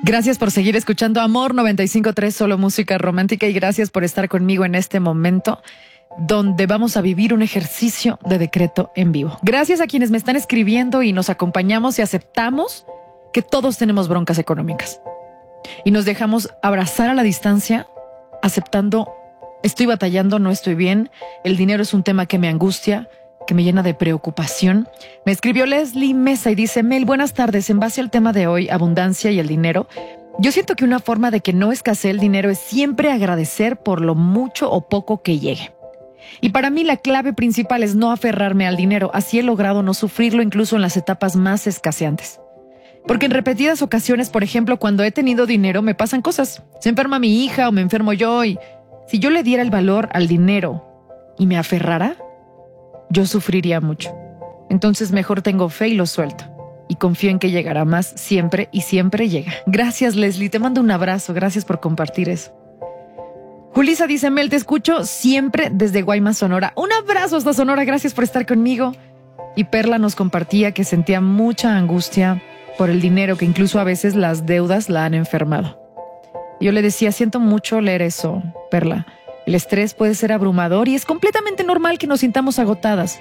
Gracias por seguir escuchando Amor 95.3, solo música romántica, y gracias por estar conmigo en este momento donde vamos a vivir un ejercicio de decreto en vivo. Gracias a quienes me están escribiendo y nos acompañamos y aceptamos que todos tenemos broncas económicas. Y nos dejamos abrazar a la distancia, aceptando, estoy batallando, no estoy bien, el dinero es un tema que me angustia, que me llena de preocupación. Me escribió Leslie Mesa y dice: Mel, buenas tardes. En base al tema de hoy, abundancia y el dinero, yo siento que una forma de que no escasee el dinero es siempre agradecer por lo mucho o poco que llegue. Y para mí la clave principal es no aferrarme al dinero. Así he logrado no sufrirlo incluso en las etapas más escaseantes. Porque en repetidas ocasiones, por ejemplo, cuando he tenido dinero, me pasan cosas. Se enferma mi hija o me enfermo yo, y si yo le diera el valor al dinero y me aferrara, yo sufriría mucho. Entonces mejor tengo fe y lo suelto. Y confío en que llegará más siempre, y siempre llega. Gracias, Leslie. Te mando un abrazo. Gracias por compartir eso. Julisa dice: Mel, te escucho siempre desde Guaymas, Sonora. Un abrazo hasta Sonora. Gracias por estar conmigo. Y Perla nos compartía que sentía mucha angustia por el dinero, que incluso a veces las deudas la han enfermado. Yo le decía: siento mucho leer eso, Perla. El estrés puede ser abrumador y es completamente normal que nos sintamos agotados.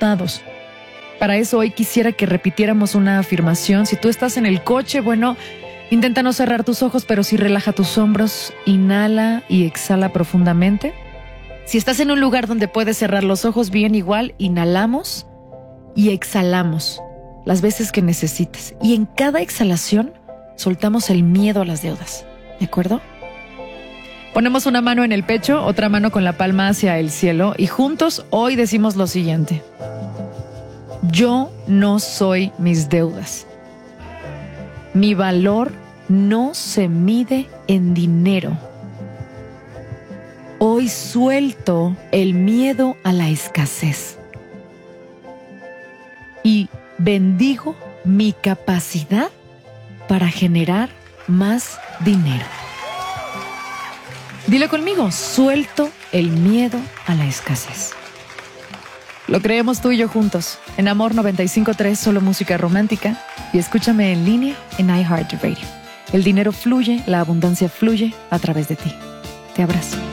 Para eso hoy quisiera que repitiéramos una afirmación. Si tú estás en el coche, bueno, intenta no cerrar tus ojos, pero sí relaja tus hombros, inhala y exhala profundamente. Si estás en un lugar donde puedes cerrar los ojos, bien, igual, inhalamos y exhalamos las veces que necesites. Y en cada exhalación soltamos el miedo a las deudas, ¿de acuerdo? Ponemos una mano en el pecho, otra mano con la palma hacia el cielo, y juntos hoy decimos lo siguiente: yo no soy mis deudas. Mi valor no se mide en dinero. Hoy suelto el miedo a la escasez y bendigo mi capacidad para generar más dinero. Dile conmigo: suelto el miedo a la escasez. Lo creemos tú y yo juntos en Amor 95.3, solo música romántica, y escúchame en línea en iHeartRadio. El dinero fluye, la abundancia fluye a través de ti. Te abrazo.